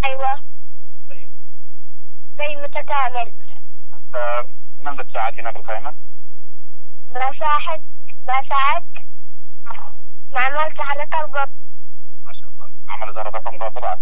أيوة. طيب. زي متكامل. أنت من بتساعد هنا بالخيمة؟ بساعد عملت حركة القط. ما شاء الله. عمل زهرة القط بعد.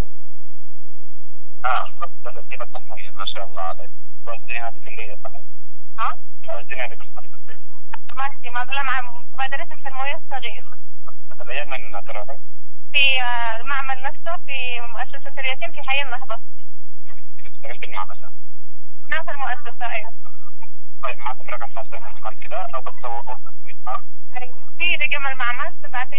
قيمة تنموية ما شاء الله عليك. توزنيها بكلية صحيح؟ توزنيها بكلية. ماشي مبلغ مع مبادرة التنموية الصغير. الأيام من تراها؟ في المعمل نفسه في مؤسسة اليتيم في حي النهضة. تشتغل بالمعمل؟ نفس المؤسسة أيوة. طيب معكم رقم خاص بالمعمل كذا أو بتسووا تسويق خاص؟ في رقم المعمل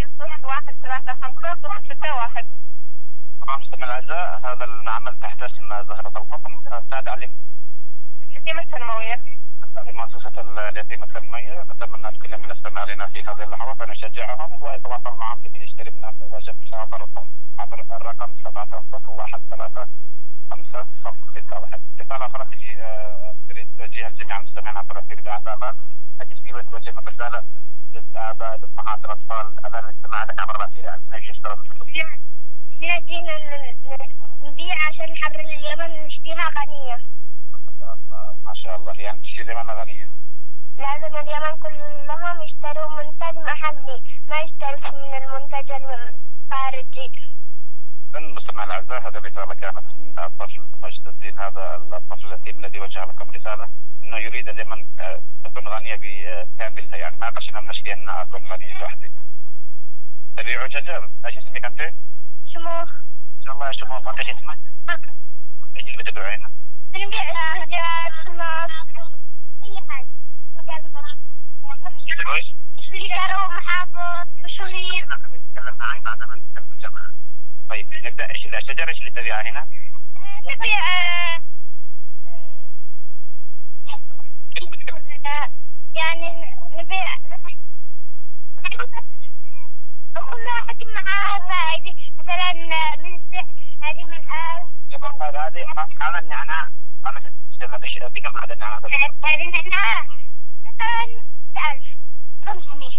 700135 طبعا مستمعينا الأعزاء هذا المعمل تحت اسم زهرة القطن تابع اليتيمة التنموية. لمؤسسة اليتيمة التنموية. نتمنى لكل من يستمع لنا في هذه اللحظات أن يشجعهم ويتواصل معهم لكي يشتري من واجب الشاطر عبر الرقم 7001356061. رسالة أخرى تريد توجيهها لجميع المستمعين عبر الإذاعة. تسجيل توجه من رسالة للآباء للأمهات الأطفال الآن الاستماع لك عبر الإذاعة. نجي نشتغل نجينا نبيع عشان نحرر اليمن نشتيها غنية. ما شاء الله. يعني تشتري اليمن غنية. لازم اليمن كلهم يشتروا منتج محلي ما يشتروا من المنتج الخارجي. المستمعين الأعزاء هذه الرسالة كانت من الطفل مجد الدين. هذا الطفل اليتيم الذي وجه لكم رسالة أنه يريد اليمن تكون غنية بكاملها. يعني ما قصدنا نشتي أن أكون غني لوحدي. تبيع شجر. ايش اسمك أنت؟ شموخ. إن شاء الله يا شموخ. وأنت ايش اسمك؟ ايش اللي بتبيعينه؟ نبيع أشجار شموخ أي حاجة. ايش؟ شجر ومحافظ وشهير. نتكلم معي بعد ما نتكلم في الجامعة. طيب نبدأ. ايش الشجر ايش اللي تبيعها هنا؟ نبيع يعني نبيع وكل واحد معاه فائدة. مثلا من هذه من هذه هذا النعناع. هذا بكم هذا النعناع؟ هذه النعناع مثلا 1500.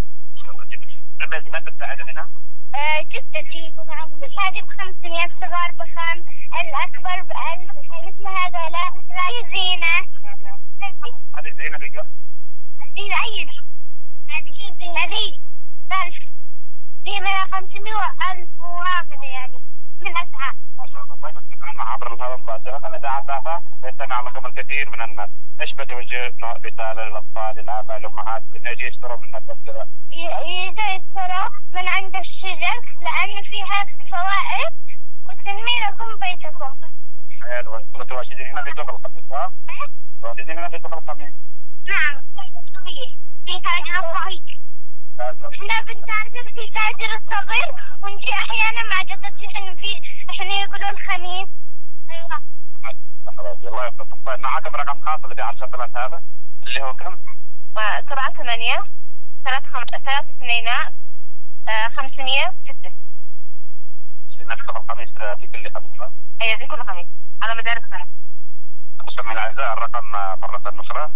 من بتساعدها هنا؟ جدتي. هذه ب500 الصغار ب5 الأكبر ب1000 مثل هذولا. هذه زينة. هذه زينة بكم؟ هذه عينة. هذه 1000. في منها 500 و1000 وهكذا يعني من أسعار. ما شاء الله. طيب تكون عبر الهواء مباشرة إذا عداها يستمع لكم الكثير من الناس. إيش بتوجه رسالة للأطفال للآباء للأمهات إنه يجي يشتروا منك الزرع؟ يجي يشتروا من عند الشجر لأن فيها فوائد وتنمي لكم بيتكم. حلو. أنتم متواجدين هنا في سوق الخميس صح؟ متواجدين هنا في سوق الخميس. نعم. في تاجر الصغير. احنا بنتاجر في تاجر الصغير ونجي احيانا مع جدتي احنا يقولوا الخميس. ايوه. الله يحفظكم. طيب معكم رقم خاص اللي على الشغلات هذا اللي هو كم؟ 78 3 اثنينات 506. نفس الخميس في كل خميس صح؟ ايوه في كل خميس على مدار السنة. مستمعينا الأعزاء الرقم مرة أخرى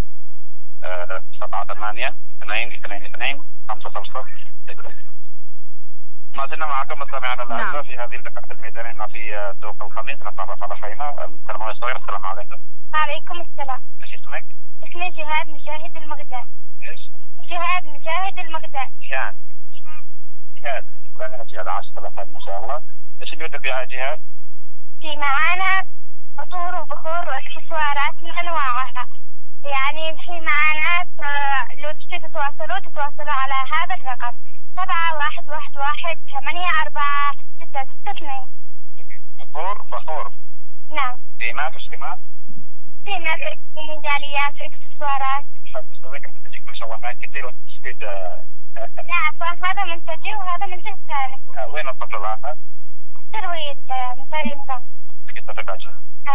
782222 ما زلنا معكم مستمعينا الأعزاء في هذه اللقاءات الميدانية في سوق الخميس. نتعرف على خيمة التنموية الصغيرة. السلام عليكم. وعليكم السلام. ايش اسمك؟ اسمي جهاد مشاهد المغداء. ايش؟ جهاد مشاهد المغداء. جهاد. وين جهاد؟ عاش الله خير ما شاء الله. ايش اللي بتبيعها جهاد؟ في معانا عطور وبخور واكسسوارات من انواعها. يعني في معانا لو تتواصلوا على هذا الرقم 7111846662. عطور بخور. نعم. كريمات وشريمات. كريمات وميداليات واكسسوارات. مستويك انت تجيك ما شاء الله معك كثير وتستفيد. لا فهذا منتجي وهذا منتج ثاني. وين الطفل الآخر؟ ترويج مثلا. كيف تفاجئ؟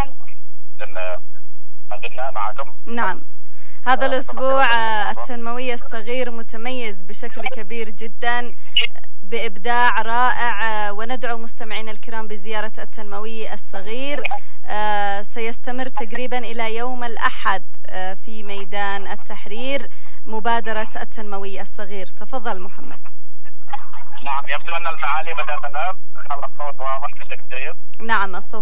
أدلنا معكم؟ نعم. هذا الأسبوع التنموي الصغير متميز بشكل كبير جدا بإبداع رائع، وندعو مستمعينا الكرام بزيارة التنموي الصغير. سيستمر تقريبا إلى يوم الأحد في ميدان التحرير مبادرة التنموي الصغير. تفضل محمد. نعم يبدو أن الفعالية بدأت الآن. هل الصوت واضح بشكل جيد؟ نعم الصوت